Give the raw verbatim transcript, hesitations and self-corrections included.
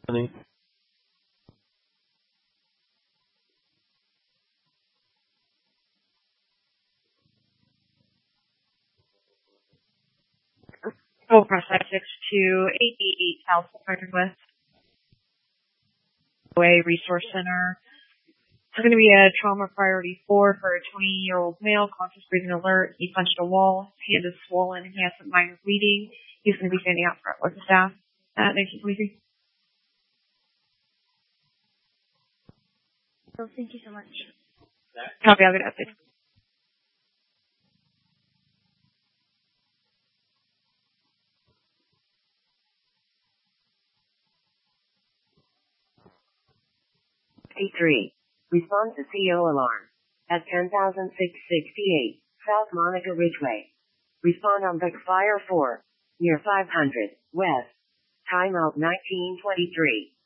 Honey. Full Prospect six to eight eighty-eight South Hundred West. Way Resource Center. It's going to be a trauma priority four for a twenty-year-old male, conscious breathing alert. He punched a wall. His hand is swollen. He has some minor bleeding. He's going to be standing out front with the staff at nineteen twenty-three. So thank you so much. Copy. I'll get an update. eight three. Respond to C O alarm at ten thousand six hundred sixty-eight South Monica Ridgeway. Respond on Backfire four near five hundred West. Timeout nineteen twenty-three.